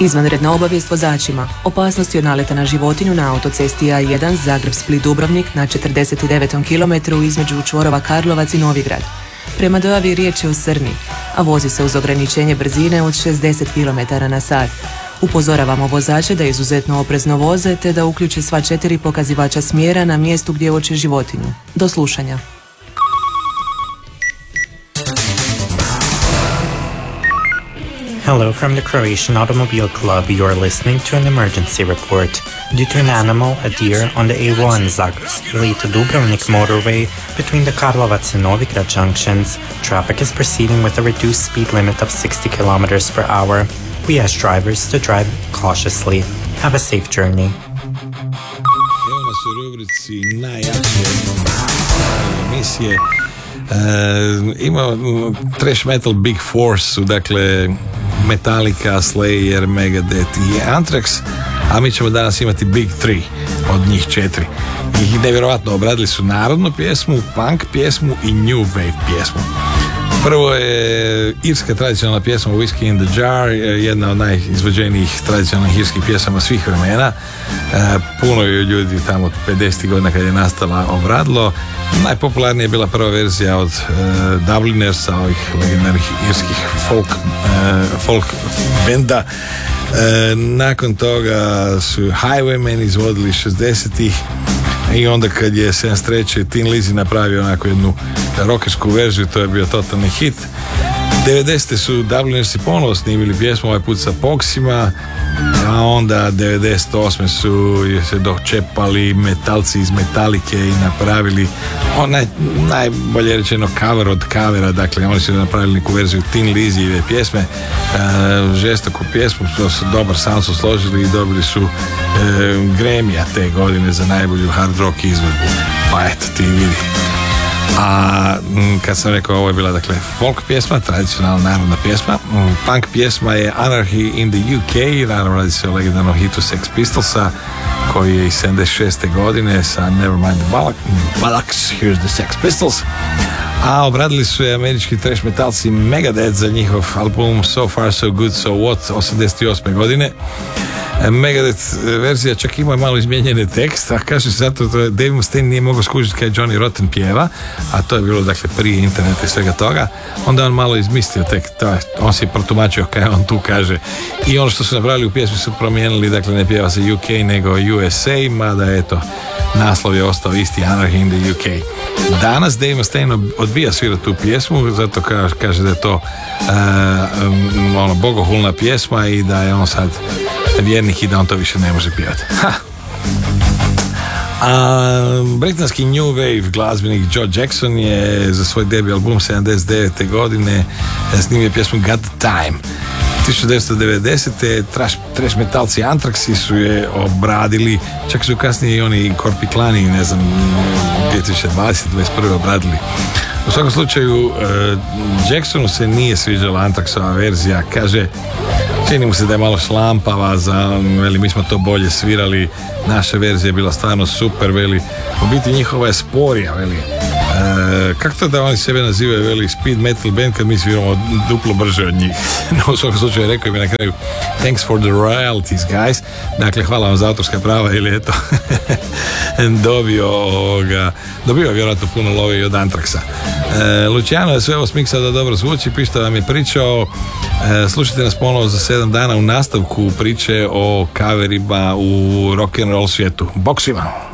Izvanredna obavijest vozačima. Opasnosti od naleta na životinju na autocesti A1 Zagreb-Split-Dubrovnik na 49. kilometru između čvorova Karlovac i Novigrad. Prema dojavi riječ je o srni, a vozi se uz ograničenje brzine od 60 km/h. Upozoravamo vozače da izuzetno oprezno voze te da uključe sva 4 pokazivača smjera na mjestu gdje uoče životinju. Do slušanja. Hello from the Croatian Automobile Club. You're listening to an emergency report. Due to an animal, a deer, on the A1 Zagreb-Split-Dubrovnik motorway between the Karlovac and Novigrad junctions, traffic is proceeding with a reduced speed limit of 60 km/h. We ask drivers to drive cautiously. Have a safe journey. Evo nas u rubrici najjače emisije. Ima thrash metal Big Four su, dakle, Metallica, Slayer, Megadeth i Anthrax, a mi ćemo danas imati Big Three, od njih 4. I nevjerovatno obradili su narodnu pjesmu, punk pjesmu i new wave pjesmu. Prvo je irska tradicionalna pjesma Whiskey in the Jar, jedna od najizvođenijih tradicionalnih irskih pjesama svih vremena. Puno je ljudi tamo od 50. godina kad je nastala obradilo. Najpopularnija je bila prva verzija od Dublinersa, ovih legendarnih irskih folk benda. Nakon toga su Highwaymen izvodili 60-ih i onda kad je 73. Tin Lizzy napravio onako jednu rockersku verziju, to je bio totalni hit. 90. su Dublinersi ponovo snimili pjesmu, ovaj put sa Poxima, a onda 98. su se dočepali metalci iz Metalike i napravili najbolje rečeno cover od covera, dakle oni su napravili neku verziju Tin Lizzyjeve pjesme, žestoku pjesmu, dobar sound su složili i dobili su Grammy-a te godine za najbolju hard rock izvedbu. Pa eto ti vidi. A kad sam rekao, ovo je bila, dakle, folk pjesma, tradicionalna narodna pjesma. Punk pjesma je Anarchy in the UK, naravno radi se o legendarnom hitu Sex Pistolsa koji je iz 76. godine sa Nevermind the Bollocks, Here's the Sex Pistols. A obradili su je američki trash metalci Megadeth za njihov album So Far So Good So What 88. godine. Megadeth verzija čak ima malo izmijenjene tekst, a kaže se zato da Dave Mustaine nije mogao skužiti kaj Johnny Rotten pjeva, a to je bilo, dakle, prije interneta i svega toga. Onda on malo izmislio tekst, on se je protumačio kaj on tu kaže, i ono što su napravili u pjesmi su promijenili, dakle ne pjeva se UK nego USA, mada eto, naslov je ostao isti, Anarchy in the UK. Danas Dave Mustaine odbija svirati tu pjesmu, zato kaže da je to bogohulna pjesma i da je on sad vjernik i da on to više ne može pjevati. Britanski new wave glazbenik Joe Jackson je za svoj debut album 79. godine snimio pjesmu Got the Time. 1990. trash metalci Anthraxi su je obradili, čak su kasnije i oni Korpiklani, ne znam, 2020. 21. obradili. U svakom slučaju, Jacksonu se nije sviđala Anthraxova verzija, kaže, čini mu se da je malo šlampava, veli, mi smo to bolje svirali, naša verzija je bila stvarno super, veli, u biti njihova je sporija, veli. Kako to da oni sebe nazivaju, veli, speed metal band kad mi sviramo duplo brže od njih? No, u svakom slučaju rekao mi na kraju, thanks for the royalties, guys. Dakle, hvala vam za autorska prava, ili eto dobio vjerojatno puno love i od Anthraxa. Luciano je sve ovo smiksao da dobro zvuči, pišta vam je pričao. Slušajte nas ponovo za 7 dana u nastavku priče o coverima u rock'n'roll svijetu. Bok svima!